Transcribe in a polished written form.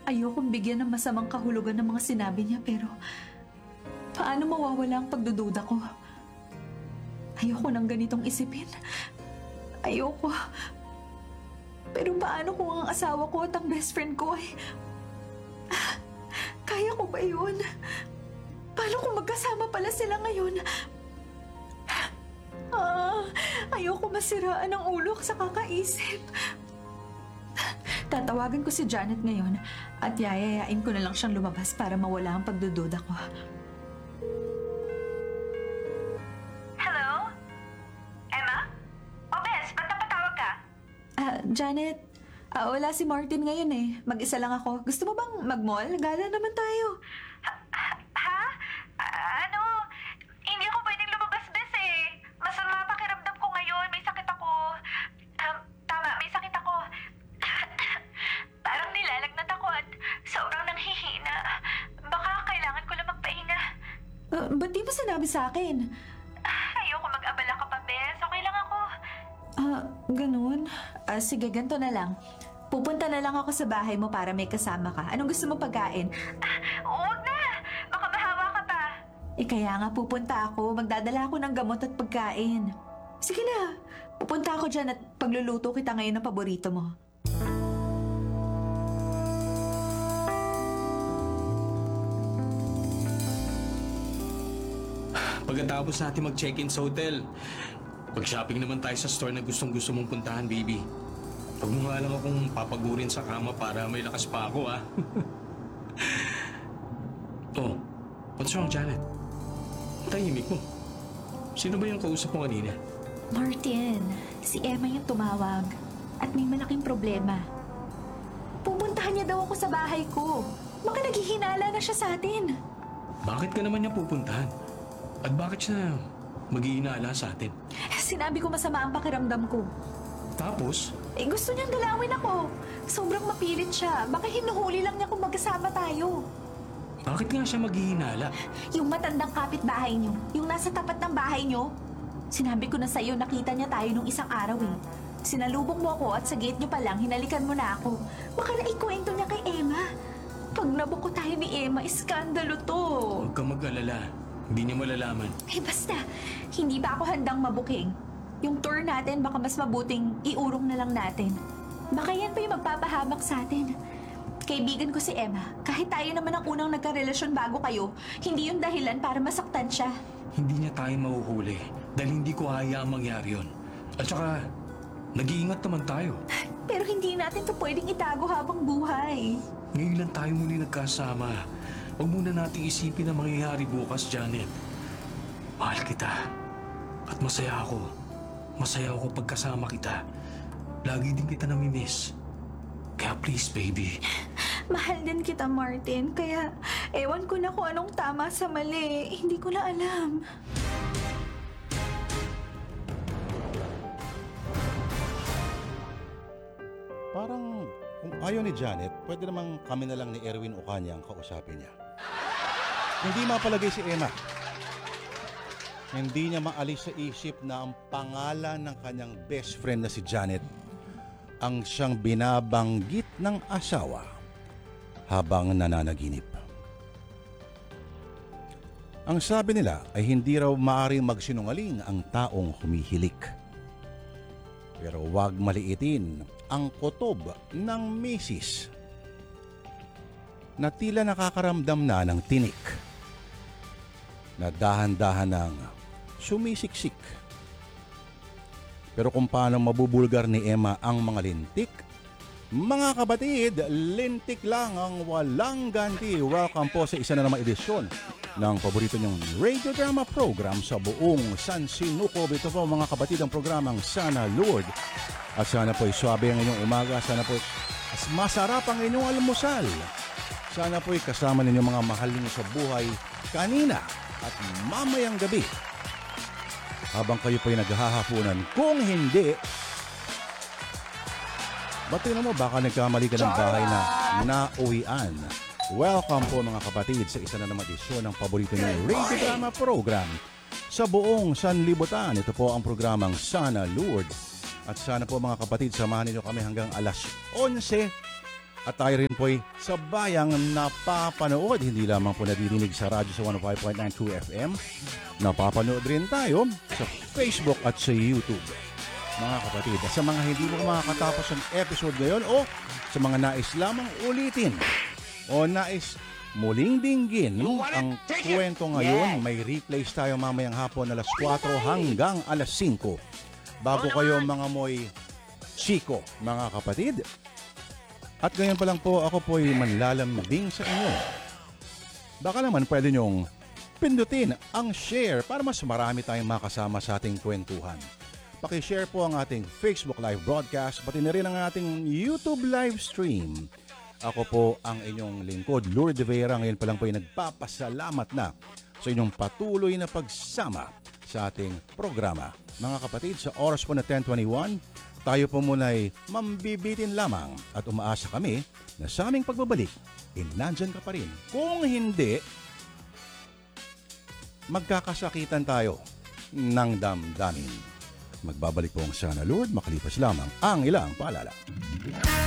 Ayokong bigyan ng masamang kahulugan ng mga sinabi niya, pero paano mawawala ang pagdududa ko? Ayoko nang ganitong isipin. Ayoko. Pero paano kung ang asawa ko at ang best friend ko ay... Kaya ko ba yun? Paano kung magkasama pala sila ngayon? Ayoko masiraan ang ulo sa kakaisip. Tatawagan ko si Janet ngayon at yayayain ko na lang siyang lumabas para mawala ang pagdududa ko. Hello? Emma? O Bes, ba't napatawag ka? Janet, wala si Martin ngayon eh. Mag-isa lang ako. Gusto mo bang mag-mall? Gala naman tayo. Ha? Ano? Hindi ako pwedeng lumabas, Bes eh. Masama pakiramdam ko ngayon. May sakit ako. Tama, may sakit ako. Parang nilalagnat ako at sobrang nanghihina. Baka kailangan ko lang magpahinga. Ba't di mo sinabi sa akin? Ayoko mag-abala ka pa, Bes. Okay lang ako. Ganun? Sige, ganito na lang. Pupunta na lang ako sa bahay mo para may kasama ka. Anong gusto mo pagkain? Huwag na! Baka mahawa ka pa. Kaya nga pupunta ako. Magdadala ako ng gamot at pagkain. Sige na. Pupunta ako dyan at pagluluto kita ngayon ng paborito mo. Pagkatapos natin mag-check-in sa hotel, mag-shopping naman tayo sa store na gustong-gusto mong puntahan, baby. Huwag mo nga lang akong papagurin sa kama para may lakas pa ako, ah. Oh, what's wrong, Janet? Tahimik mo. Sino ba yung kausap mo kanina? Martin, si Emma yung tumawag at may malaking problema. Pupuntahan niya daw ako sa bahay ko. Baka naghihinala na siya sa atin. Bakit ka naman niya pupuntahan? At bakit siya mag-iinala sa atin? Sinabi ko masama ang pakiramdam ko. Tapos? Gusto niyang dalawin ako. Sobrang mapilit siya. Baka hinuhuli lang niya kung magkasama tayo. Bakit nga siya maghihinala? Yung matandang kapitbahay niyo, yung nasa tapat ng bahay niyo. Sinabi ko na sa'yo, nakita niya tayo nung isang araw eh. Sinalubong mo ako at sa gate niyo pa lang, hinalikan mo na ako. Baka naikwento niya kay Emma. Pag nabuko tayo ni Emma, iskandalo to. Huwag kang mag-alala. Hindi niya malalaman. Basta, hindi pa ako handang mabuking. Yung tour natin, baka mas mabuting iurong na lang natin. Baka yan pa yung magpapahamak sa atin. Kaibigan ko si Emma. Kahit tayo naman ang unang nagkarelasyon bago kayo, hindi yung dahilan para masaktan siya. Hindi niya tayo mahuhuli dahil hindi ko hayaang mangyari yun. At saka, nag-iingat naman tayo. Pero hindi natin to pwedeng itago habang buhay. Ngayon lang tayo muli nagkasama. Huwag muna nating isipin ang mangyayari bukas, Janet. Mahal kita. At masaya ako. Masaya ako pagkasama kita. Lagi din kita namimiss. Kaya please, baby. Mahal din kita, Martin. Kaya ewan ko na kung anong tama sa mali. Hindi ko na alam. Parang kung ayaw ni Janet, pwede namang kami na lang ni Erwin Ocaña ang kausapin niya. Hindi mapalagay si Emma. Hindi niya maalis sa isip na ang pangalan ng kanyang best friend na si Janet ang siyang binabanggit ng asawa habang nananaginip. Ang sabi nila ay hindi raw maaaring magsinungaling ang taong humihilik. Pero huwag maliitin ang kutob ng misis na tila nakakaramdam na ng tinik, na dahan-dahan ng sumisiksik. Pero kung paano mabubulgar ni Emma ang mga lintik, mga kabatid, lintik lang ang walang ganti. Welcome po sa isa na namang edisyon ng paborito niyong radio drama program sa buong San Sinukob. Ito po mga kabatid ang programang Sana Lord. At sana po'y swabe ang inyong umaga. Sana po'y masarap ang inyong almusal. Sana po'y kasama ninyo mga mahal ninyo sa buhay kanina at mamayang gabi. Habang kayo po'y naghahapunan. Kung hindi, ba't mo baka nagkamali ka ng bahay na nauwian. Welcome po mga kapatid sa isa na naman edisyon ng paborito niyong radio drama program sa buong sanlibutan. Ito po ang programang Sana Lord. At sana po mga kapatid, samahan ninyo kami hanggang alas 11 At tayo rin po'y sa bayang napapanood, hindi lamang po nadirinig sa radyo sa 105.92 FM, napapanood rin tayo sa Facebook at sa YouTube. Mga kapatid, sa mga hindi mo makakatapos ng episode ngayon o sa mga nais lamang ulitin o nais muling dinggin ang kwento ngayon, may replays tayo mamayang hapon alas 4 hanggang alas 5. Bago kayo mga moy chiko, mga kapatid. At ngayon pa lang po, ako po'y manlalambing sa inyo. Baka naman pwede nyong pindutin ang share para mas marami tayong makasama sa ating kwentuhan. Pakishare po ang ating Facebook live broadcast, pati na rin ang ating YouTube live stream. Ako po ang inyong lingkod, Lourdes de Vera. Ngayon pa lang po ay nagpapasalamat na sa inyong patuloy na pagsama sa ating programa. Mga kapatid, sa oras po na 10:21, tayo po muna ay mambibitin lamang at umaasa kami na sa aming pagbabalik, nandyan ka pa rin. Kung hindi, magkakasakitan tayo ng damdamin. Magbabalik po ang Sana Lord, makalipas lamang ang ilang paalala.